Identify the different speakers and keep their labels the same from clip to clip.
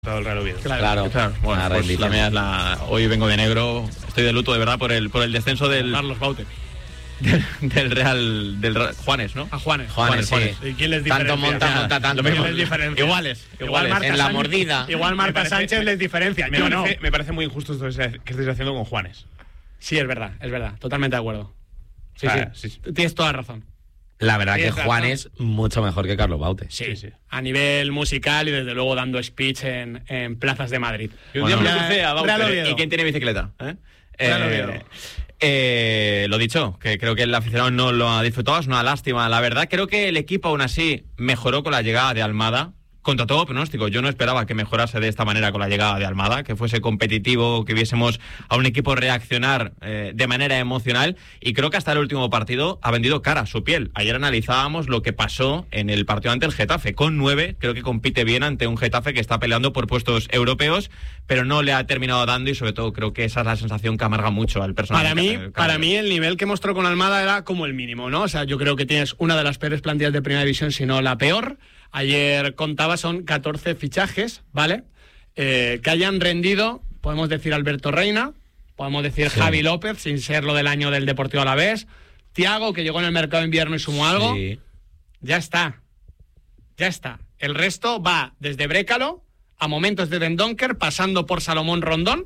Speaker 1: Todo el Real Oviedo.
Speaker 2: Claro. Bueno, pues la mía es hoy vengo de negro, estoy de luto de verdad por el descenso del
Speaker 1: Carlos Baute.
Speaker 2: del Real Juanes, ¿no?
Speaker 1: A Juanes.
Speaker 2: Sí.
Speaker 1: ¿Y quién les diferencia?
Speaker 3: Tanto monta tanto.
Speaker 1: ¿Quién les diferencia?
Speaker 2: Iguales.
Speaker 1: Marta
Speaker 3: en la
Speaker 1: Sánchez,
Speaker 3: mordida.
Speaker 1: Igual Marta Sánchez les diferencia.
Speaker 4: Me parece muy injusto esto que estáis haciendo con Juanes.
Speaker 1: Sí, es verdad. Totalmente de acuerdo. Sí. Tienes toda la razón.
Speaker 3: La verdad que
Speaker 1: Tienes
Speaker 3: Juan
Speaker 1: razón.
Speaker 3: es mucho mejor que Carlos Baute.
Speaker 1: Sí. A nivel musical y desde luego dando speech en plazas de Madrid.
Speaker 4: Y un día me lo crucé a
Speaker 1: Real
Speaker 4: Baute.
Speaker 1: Oviedo.
Speaker 2: ¿Y quién tiene bicicleta?
Speaker 1: Real Oviedo.
Speaker 2: Lo dicho, que creo que el aficionado no lo ha disfrutado, es una lástima. La verdad, creo que el equipo aún así mejoró con la llegada de Almada. Contra todo pronóstico, yo no esperaba que mejorase de esta manera con la llegada de Almada, que fuese competitivo, que viésemos a un equipo reaccionar de manera emocional, y creo que hasta el último partido ha vendido cara a su piel. Ayer analizábamos lo que pasó en el partido ante el Getafe. Con 9, creo que compite bien ante un Getafe que está peleando por puestos europeos, pero no le ha terminado dando, y sobre todo creo que esa es la sensación que amarga mucho al personal.
Speaker 1: Para mí el nivel que mostró con Almada era como el mínimo, ¿no? O sea, yo creo que tienes una de las peores plantillas de Primera División, si no la peor. Ayer contaba, son 14 fichajes, ¿vale? Que hayan rendido, podemos decir Alberto Reina, podemos decir Javi López, sin ser lo del año del Deportivo Alavés, Thiago, que llegó en el mercado de invierno y sumó algo. Ya está. El resto va desde Brécalo a momentos de Dendonker, pasando por Salomón Rondón,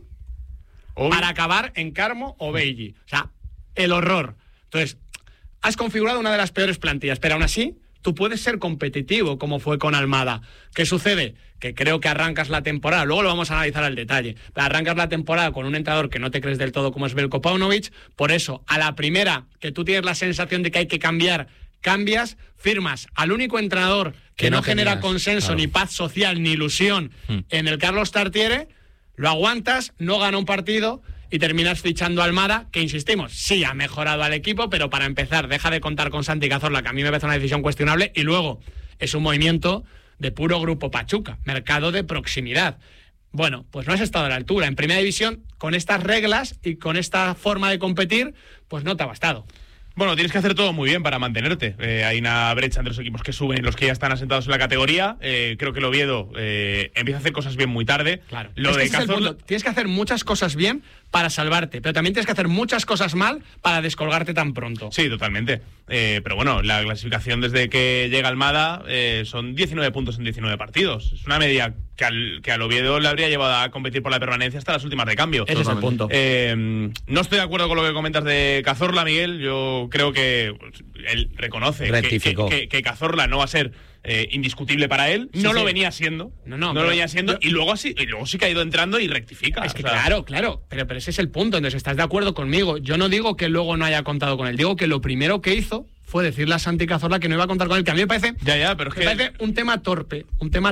Speaker 1: para acabar en Carmo o Belli. O sea, el horror. Entonces, has configurado una de las peores plantillas, pero aún así tú puedes ser competitivo, como fue con Almada. ¿Qué sucede? Que creo que arrancas la temporada, luego lo vamos a analizar al detalle, pero arrancas la temporada con un entrenador que no te crees del todo como es Veljko Paunovic, por eso, a la primera que tú tienes la sensación de que hay que cambiar, cambias, firmas al único entrenador que no genera consenso, ni paz social, ni ilusión en el Carlos Tartiere, lo aguantas, no gana un partido y terminas fichando a Almada, que insistimos, sí ha mejorado al equipo, pero para empezar, deja de contar con Santi Cazorla, que a mí me parece una decisión cuestionable, y luego es un movimiento de puro grupo Pachuca, mercado de proximidad. Bueno, pues no has estado a la altura. En Primera División, con estas reglas y con esta forma de competir, pues no te ha bastado.
Speaker 4: Bueno, tienes que hacer todo muy bien para mantenerte. Hay una brecha entre los equipos que suben y los que ya están asentados en la categoría. Creo que el Oviedo empieza a hacer cosas bien muy tarde.
Speaker 1: Claro.
Speaker 4: Lo de
Speaker 1: Cazorla, tienes que hacer muchas cosas bien para salvarte, pero también tienes que hacer muchas cosas mal para descolgarte tan pronto.
Speaker 4: Sí, totalmente. Pero bueno, la clasificación desde que llega Almada son 19 puntos en 19 partidos. Es una media que al Oviedo le habría llevado a competir por la permanencia hasta las últimas de cambio.
Speaker 1: Ese es el punto.
Speaker 4: No estoy de acuerdo con lo que comentas de Cazorla, Miguel. Yo creo que él reconoce que Cazorla no va a ser indiscutible para él. No lo venía siendo. No lo venía siendo. Y luego sí que ha ido entrando y rectifica.
Speaker 1: Es que claro. Pero ese es el punto. Entonces, ¿estás de acuerdo conmigo? Yo no digo que luego no haya contado con él. Digo que lo primero que hizo fue decirle a Santi Cazorla que no iba a contar con él, que a mí me parece,
Speaker 4: pero es que
Speaker 1: parece un tema torpe.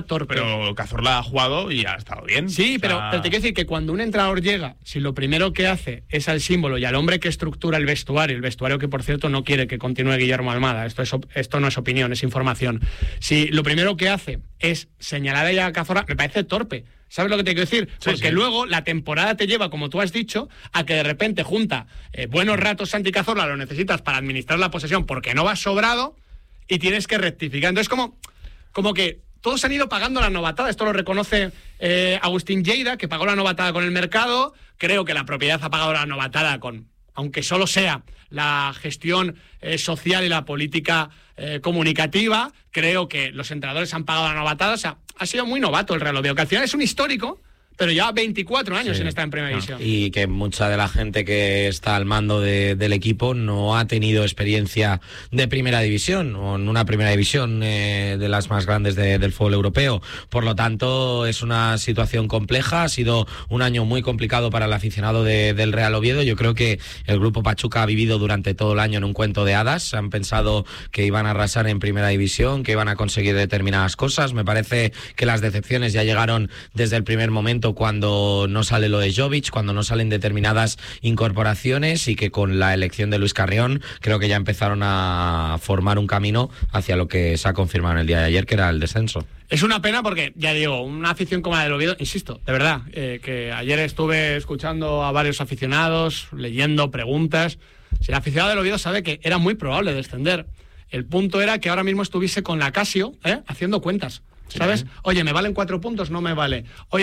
Speaker 4: Pero Cazorla ha jugado y ha estado bien.
Speaker 1: Sí, pero te quiero decir que cuando un entrenador llega, si lo primero que hace es al símbolo y al hombre que estructura el vestuario que por cierto no quiere que continúe Guillermo Almada, esto no es opinión, es información. Si lo primero que hace es señalar a Cazorla, me parece torpe. ¿Sabes lo que te quiero decir? Porque luego la temporada te lleva, como tú has dicho, a que de repente junta buenos ratos Santi Cazorla, lo necesitas para administrar la posesión porque no vas sobrado y tienes que rectificar. Entonces, como que todos han ido pagando la novatada. Esto lo reconoce Agustín Lleida, que pagó la novatada con el mercado. Creo que la propiedad ha pagado la novatada con, aunque solo sea la gestión social y la política comunicativa. Creo que los entrenadores han pagado la novatada. O sea, ha sido muy novato el Real Oviedo, que al final es un histórico, pero lleva 24 años en estar en Primera División.
Speaker 3: Y que mucha de la gente que está al mando del equipo no ha tenido experiencia de Primera División, o en una Primera División de las más grandes del fútbol europeo. Por lo tanto, es una situación compleja. Ha sido un año muy complicado para el aficionado del Real Oviedo. Yo creo que el grupo Pachuca ha vivido durante todo el año en un cuento de hadas. Han pensado que iban a arrasar en Primera División, que iban a conseguir determinadas cosas. Me parece que las decepciones ya llegaron desde el primer momento, cuando no sale lo de Jovic, cuando no salen determinadas incorporaciones, y que con la elección de Luis Carrión creo que ya empezaron a formar un camino hacia lo que se ha confirmado en el día de ayer, que era el descenso.
Speaker 1: Es una pena porque, ya digo, una afición como la del Oviedo, insisto, de verdad, que ayer estuve escuchando a varios aficionados, leyendo preguntas. Si el aficionado del Oviedo sabe que era muy probable descender. El punto era que ahora mismo estuviese con la Casio haciendo cuentas. ¿sabes? Oye, ¿me valen 4 puntos? No me vale. Oye,